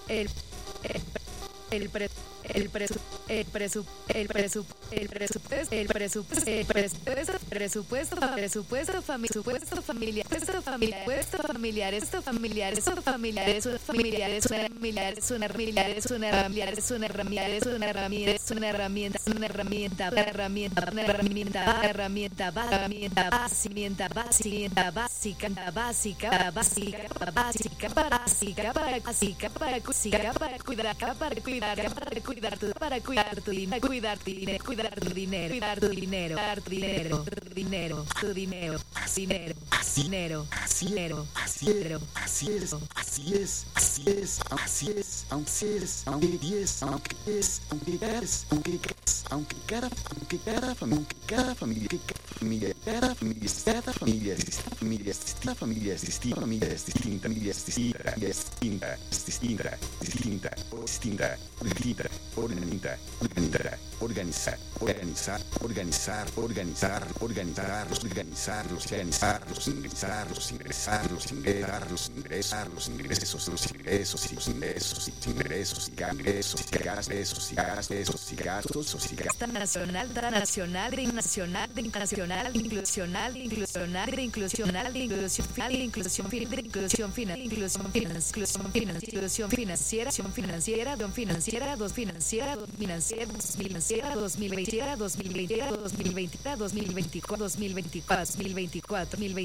el el pre, el presu, el presu, el presu, el presupuesto, el presupuesto, el presupuesto, presupuesto, presupuesto familiar, presupuesto familiar, esto familiar, esto familiar, eso familiar, es una familiar, es una familiar, es una familiar, es una herramienta, es una herramienta, es una herramienta, una herramienta, una herramienta, una herramienta, herramienta, herramienta, básica, básica, básica, básica, básica, básica, básica, para cuidar, para cuidar tu dinero, cuidar tu dinero, cuidar tu dinero, cuidar tu dinero, cuidar tu dinero, dinero, tu dinero, dinero, dinero, dinero, Así es, así es, así es, así es, así es, aunque diez, aunque es, aunque es, aunque es, aunque cada familia, cada familia, cada familia es distinta, familia es distinta, familia es distinta, familia es distinta, familia es distinta, distinta, distinta, distinta, distinta, organizar, organizar, organizar, organizar, organizar, organizar, organizar, organizar, ingresar, los ingresar, los ingresar, los ingresar, los ingresos, los ingresos, los ingresos, los ingresos, y gastos, y gastos, y gastos, y gastos, y gastos. Nacional, nacional, internacional, internacional, inclusional, inclusional, inclusional, inclusión financiera, inclusión financiera, financiera, don financiera, dos financiera, dos financiera, 2020, 2020, 2024, 2024, 2024, 2024,